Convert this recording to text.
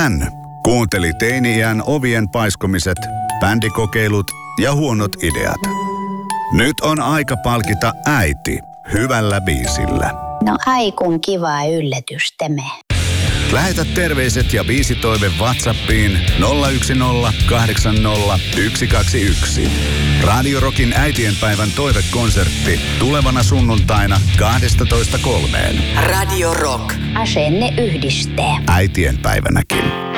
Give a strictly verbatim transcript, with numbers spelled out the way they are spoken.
Hän kuunteli teini-iän ovien paiskomiset, bändikokeilut ja huonot ideat. Nyt on aika palkita äiti hyvällä biisillä. No ai kun kiva yllätys tämä. Lähetä terveiset ja biisitoive WhatsAppiin nolla yksi nolla kahdeksan nolla yksi kaksi yksi. Radio Rockin äitienpäivän toivekonsertti tulevana sunnuntaina kaksitoista kolmeen. Radio Rock. Asenne yhdistää. Äitienpäivänäkin.